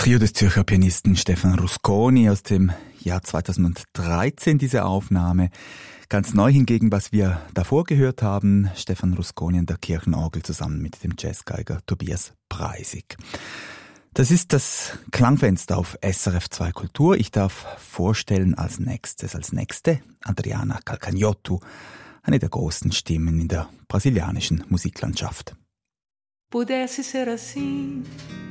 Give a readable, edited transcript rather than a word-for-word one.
Trio des Zürcher Pianisten Stefan Rusconi aus dem Jahr 2013, diese Aufnahme. Ganz neu hingegen, was wir davor gehört haben, Stefan Rusconi an der Kirchenorgel zusammen mit dem Jazzgeiger Tobias Preisig. Das ist das Klangfenster auf SRF 2 Kultur. Ich darf vorstellen als nächste Adriana Calcagnotu, eine der großen Stimmen in der brasilianischen Musiklandschaft. Pudesse ser assim,